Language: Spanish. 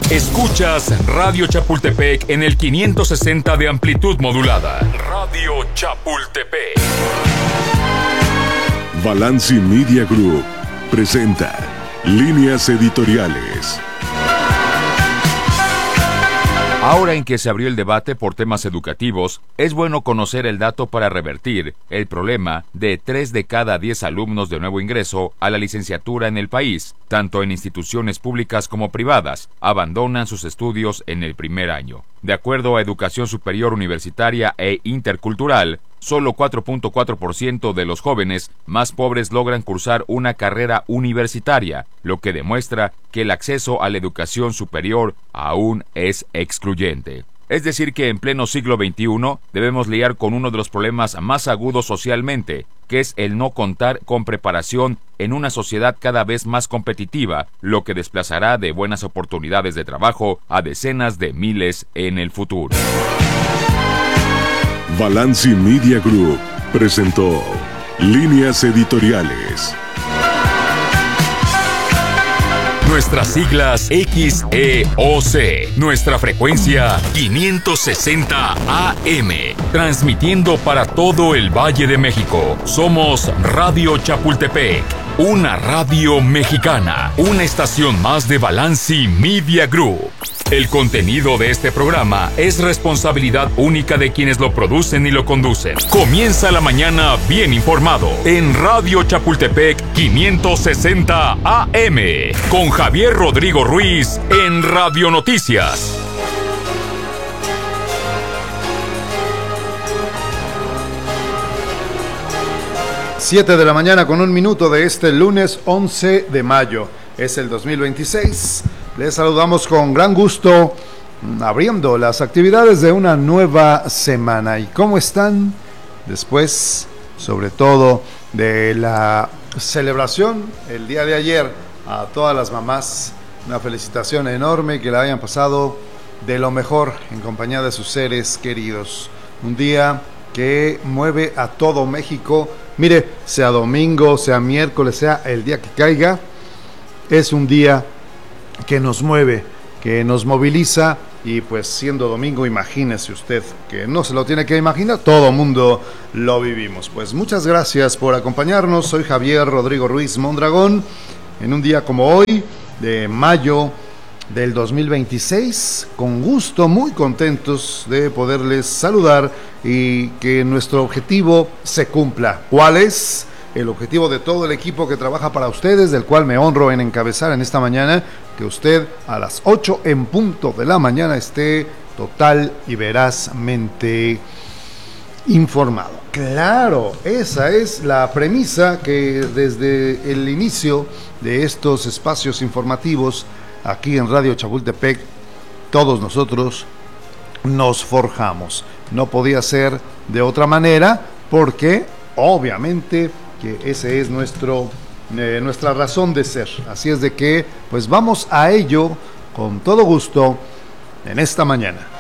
Escuchas Radio Chapultepec en el 560 de amplitud modulada. Radio Chapultepec. Balanci Media Group presenta Líneas Editoriales. Ahora en que se abrió el debate por temas educativos, es bueno conocer el dato para revertir el problema de 3 de cada 10 alumnos de nuevo ingreso a la licenciatura en el país, tanto en instituciones públicas como privadas, abandonan sus estudios en el primer año. De acuerdo a Educación Superior Universitaria e Intercultural, solo 4.4% de los jóvenes más pobres logran cursar una carrera universitaria, lo que demuestra que el acceso a la educación superior aún es excluyente. Es decir que en pleno siglo XXI debemos lidiar con uno de los problemas más agudos socialmente, que es el no contar con preparación en una sociedad cada vez más competitiva, lo que desplazará de buenas oportunidades de trabajo a decenas de miles en el futuro. Balanci Media Group presentó Líneas Editoriales. Nuestras siglas XEOC, nuestra frecuencia 560 AM, transmitiendo para todo el Valle de México. Somos Radio Chapultepec, una radio mexicana, una estación más de Balanci Media Group. El contenido de este programa es responsabilidad única de quienes lo producen y lo conducen. Comienza la mañana bien informado en Radio Chapultepec 560 AM con Javier Rodrigo Ruiz en Radio Noticias. Siete de la mañana con 1 minuto de este lunes 11 de mayo. Es el 2026. Les saludamos con gran gusto, abriendo las actividades de una nueva semana. ¿Y cómo están? Después, sobre todo, de la celebración el día de ayer, a todas las mamás, una felicitación enorme, que la hayan pasado de lo mejor en compañía de sus seres queridos. Un día que mueve a todo México. Mire, sea domingo, sea miércoles, sea el día que caiga, es un día que nos mueve, que nos moviliza, y pues siendo domingo, imagínese usted, que no se lo tiene que imaginar, todo mundo lo vivimos. Pues muchas gracias por acompañarnos. Soy Javier Rodrigo Ruiz Mondragón, en un día como hoy, de mayo del 2026, con gusto, muy contentos de poderles saludar y que nuestro objetivo se cumpla. ¿Cuál es? El objetivo de todo el equipo que trabaja para ustedes, del cual me honro en encabezar en esta mañana, que usted a las 8 en punto de la mañana esté total y verazmente informado. Claro, esa es la premisa que desde el inicio de estos espacios informativos aquí en Radio Chapultepec, todos nosotros nos forjamos. No podía ser de otra manera, porque obviamente que ese es nuestra razón de ser. Así es de que, pues vamos a ello con todo gusto en esta mañana.